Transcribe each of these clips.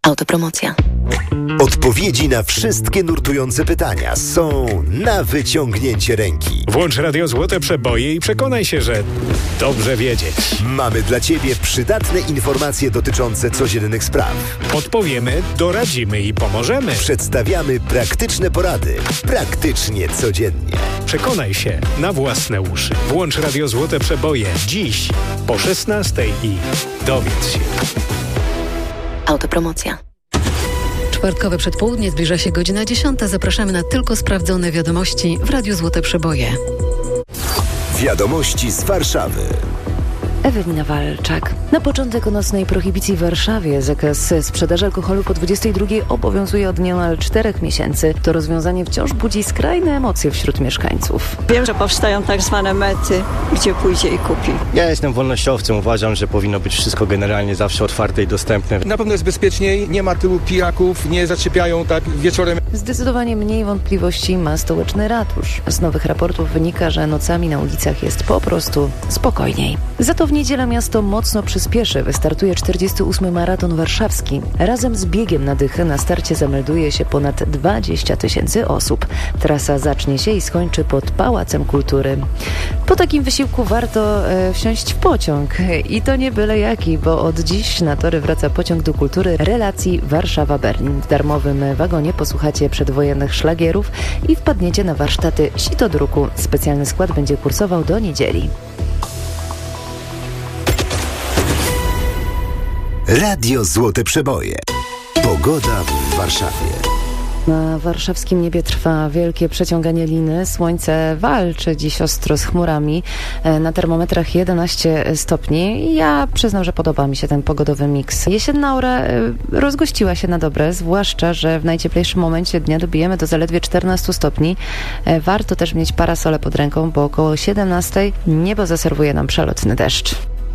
Autopromocja. Odpowiedzi na wszystkie nurtujące pytania są na wyciągnięcie ręki. Włącz Radio Złote Przeboje i przekonaj się, że dobrze wiedzieć. Mamy dla Ciebie przydatne informacje dotyczące codziennych spraw. Podpowiemy, doradzimy i pomożemy. Przedstawiamy praktyczne porady. Praktycznie codziennie. Przekonaj się na własne uszy. Włącz Radio Złote Przeboje dziś po 16:00 i dowiedz się. Autopromocja. Czwartkowe przedpołudnie, zbliża się godzina 10. Zapraszamy na tylko sprawdzone wiadomości w Radiu Złote Przeboje. Wiadomości z Warszawy. Ewelina Walczak. Na początek o nocnej prohibicji w Warszawie zakaz sprzedaży alkoholu po 22:00 obowiązuje od niemal 4 miesięcy. To rozwiązanie wciąż budzi skrajne emocje wśród mieszkańców. Wiem, że powstają tak zwane mety, gdzie pójdzie i kupi. Ja jestem wolnościowcem, uważam, że powinno być wszystko generalnie zawsze otwarte i dostępne. Na pewno jest bezpieczniej, nie ma tylu pijaków, nie zaczepiają tak wieczorem. Zdecydowanie mniej wątpliwości ma stołeczny ratusz. Z nowych raportów wynika, że nocami na ulicach jest po prostu spokojniej. Za to w niedzielę miasto mocno przyspieszy. Wystartuje 48. maraton warszawski. Razem z biegiem na dychę na starcie zamelduje się ponad 20 000 osób. Trasa zacznie się i skończy pod Pałacem Kultury. Po takim wysiłku warto wsiąść w pociąg. I to nie byle jaki, bo od dziś na tory wraca pociąg do kultury relacji Warszawa-Berlin. W darmowym wagonie posłuchacie przedwojennych szlagierów i wpadniecie na warsztaty sitodruku. Specjalny skład będzie kursował do niedzieli. Radio Złote Przeboje. Pogoda w Warszawie. Na warszawskim niebie trwa wielkie przeciąganie liny. Słońce walczy dziś ostro z chmurami. Na termometrach 11 stopni. Ja przyznam, że podoba mi się ten pogodowy miks. Jesienna aura rozgościła się na dobre, zwłaszcza, że w najcieplejszym momencie dnia dobijemy do zaledwie 14 stopni. Warto też mieć parasole pod ręką, bo około 17 niebo zaserwuje nam przelotny deszcz.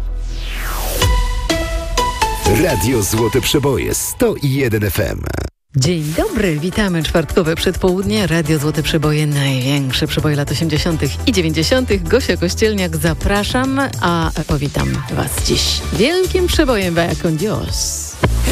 Radio Złote Przeboje 101 FM. Dzień dobry, witamy. Czwartkowe przedpołudnie, Radio Złote Przeboje, największe przeboje lat 80. i 90. Gosia Kościelniak, zapraszam, a powitam Was dziś wielkim przebojem Vaya con Dios.